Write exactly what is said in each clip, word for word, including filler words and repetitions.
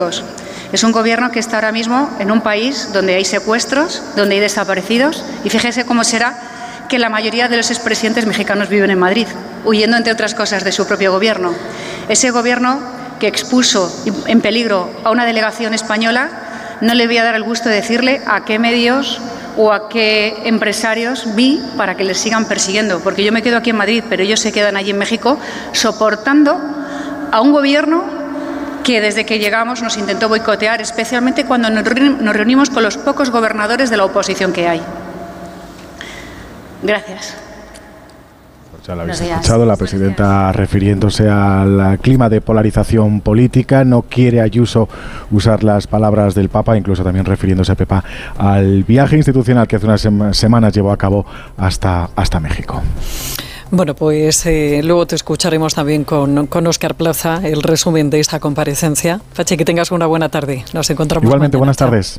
Es un gobierno que está ahora mismo en un país donde hay secuestros, donde hay desaparecidos, y fíjese cómo será que la mayoría de los expresidentes mexicanos viven en Madrid, huyendo, entre otras cosas, de su propio gobierno. Ese gobierno que expuso en peligro a una delegación española, no le voy a dar el gusto de decirle a qué medios o a qué empresarios vi para que les sigan persiguiendo, porque yo me quedo aquí en Madrid, pero ellos se quedan allí en México soportando a un gobierno que desde que llegamos nos intentó boicotear, especialmente cuando nos reunimos con los pocos gobernadores de la oposición que hay. Gracias. Ya lo habéis escuchado, la presidenta refiriéndose al clima de polarización política. No quiere Ayuso usar las palabras del Papa, incluso también refiriéndose, Pepa, al viaje institucional que hace unas sem- semanas llevó a cabo hasta, hasta México. Bueno, pues eh, luego te escucharemos también con, con Óscar Plaza, el resumen de esta comparecencia. Pachi, que tengas una buena tarde. Nos encontramos Igualmente, mañana. buenas tardes.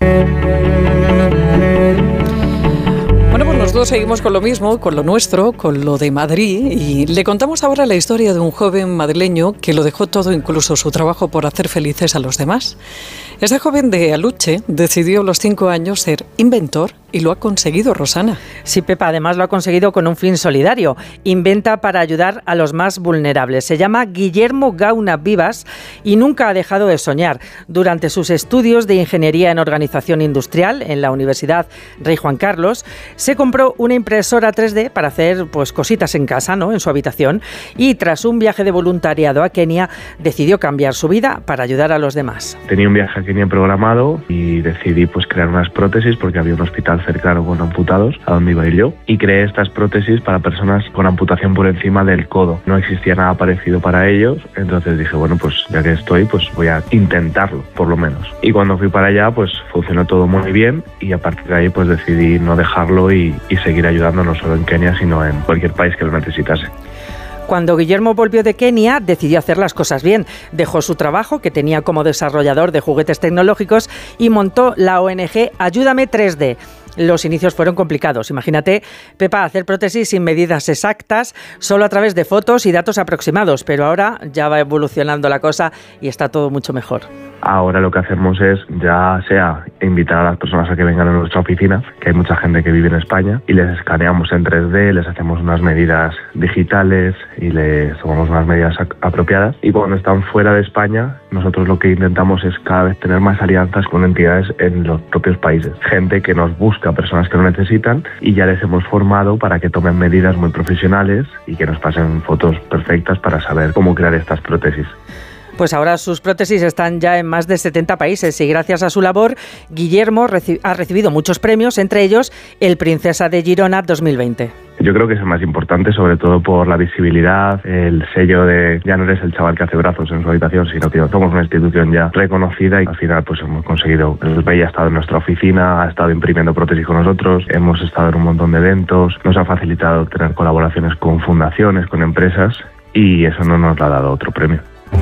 Bueno, pues nosotros seguimos con lo mismo, con lo nuestro, con lo de Madrid, y le contamos ahora la historia de un joven madrileño que lo dejó todo, incluso su trabajo, por hacer felices a los demás. Este joven de Aluche decidió a los cinco años ser inventor y lo ha conseguido, Rosana. Sí, Pepa, además lo ha conseguido con un fin solidario. Inventa para ayudar a los más vulnerables. Se llama Guillermo Gauna Vivas y nunca ha dejado de soñar. Durante sus estudios de Ingeniería en Organización Industrial en la Universidad Rey Juan Carlos, se compró una impresora tres D para hacer pues cositas en casa, ¿no?, en su habitación, y tras un viaje de voluntariado a Kenia decidió cambiar su vida para ayudar a los demás. Tenía un viaje a Kenia programado y decidí pues crear unas prótesis porque había un hospital cercano con amputados a donde iba a ir yo, y creé estas prótesis para personas con amputación por encima del codo. No existía nada parecido para ellos, entonces dije, bueno, pues ya que estoy, pues voy a intentarlo, por lo menos. Y cuando fui para allá, pues funcionó todo muy bien, y a partir de ahí pues decidí no dejarlo y, y seguir ayudando no solo en Kenia, sino en cualquier país que lo necesitase. Cuando Guillermo volvió de Kenia, decidió hacer las cosas bien. Dejó su trabajo, que tenía como desarrollador de juguetes tecnológicos, y montó la O N G Ayúdame tres D. Los inicios fueron complicados. Imagínate, Pepa, hacer prótesis sin medidas exactas, solo a través de fotos y datos aproximados, pero ahora ya va evolucionando la cosa y está todo mucho mejor. Ahora lo que hacemos es, ya sea invitar a las personas a que vengan a nuestra oficina, que hay mucha gente que vive en España, y les escaneamos en tres D, les hacemos unas medidas digitales y les tomamos unas medidas apropiadas. Y cuando están fuera de España, nosotros lo que intentamos es cada vez tener más alianzas con entidades en los propios países. Gente que nos busca, personas que lo necesitan, y ya les hemos formado para que tomen medidas muy profesionales y que nos pasen fotos perfectas para saber cómo crear estas prótesis. Pues ahora sus prótesis están ya en más de setenta países y gracias a su labor, Guillermo reci- ha recibido muchos premios, entre ellos el Princesa de Girona dos mil veinte. Yo creo que es el más importante, sobre todo por la visibilidad, el sello de ya no eres el chaval que hace brazos en su habitación, sino que somos una institución ya reconocida, y al final pues hemos conseguido, el rey ha estado en nuestra oficina, ha estado imprimiendo prótesis con nosotros, hemos estado en un montón de eventos, nos ha facilitado tener colaboraciones con fundaciones, con empresas, y eso no nos lo ha dado otro premio.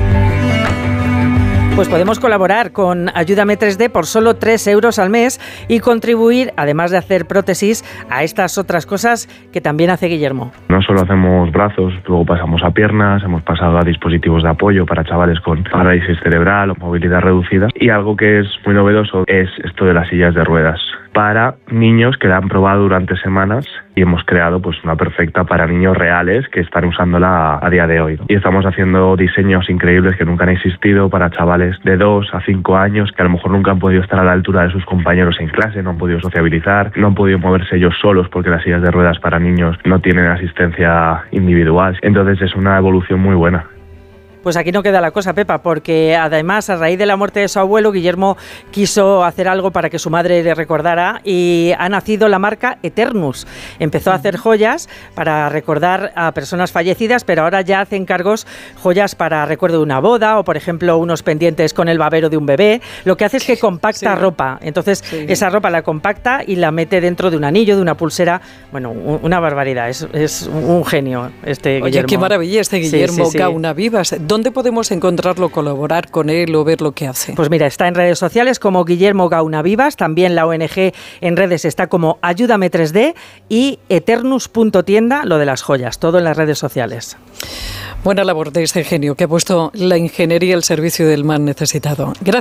Pues podemos colaborar con Ayúdame tres D por solo tres euros al mes y contribuir, además de hacer prótesis, a estas otras cosas que también hace Guillermo. No solo hacemos brazos, luego pasamos a piernas, hemos pasado a dispositivos de apoyo para chavales con parálisis cerebral o movilidad reducida, y algo que es muy novedoso es esto de las sillas de ruedas para niños que la han probado durante semanas, y hemos creado pues una perfecta para niños reales que están usándola a, a día de hoy, ¿no? Y estamos haciendo diseños increíbles que nunca han existido para chavales de dos a cinco años que a lo mejor nunca han podido estar a la altura de sus compañeros en clase, no han podido sociabilizar, no han podido moverse ellos solos porque las sillas de ruedas para niños no tienen asistencia individual. Entonces es una evolución muy buena. Pues aquí no queda la cosa, Pepa, porque además, a raíz de la muerte de su abuelo, Guillermo quiso hacer algo para que su madre le recordara y ha nacido la marca Eternus. Empezó a hacer joyas para recordar a personas fallecidas, pero ahora ya hace encargos, joyas para recuerdo de una boda o, por ejemplo, unos pendientes con el babero de un bebé. Lo que hace es que compacta sí. ropa. Entonces, sí. esa ropa la compacta y la mete dentro de un anillo, de una pulsera. Bueno, una barbaridad. Es, es un genio este Oye, Guillermo. qué maravilla este Guillermo sí, sí, sí. Gauna Vivas. ¿Dónde podemos encontrarlo, colaborar con él o ver lo que hace? Pues mira, está en redes sociales como Guillermo Gaunavivas, también la O N G en redes está como Ayúdame tres D y eternus punto tienda, lo de las joyas, todo en las redes sociales. Buena labor de este genio que ha puesto la ingeniería al servicio del más necesitado. Gracias.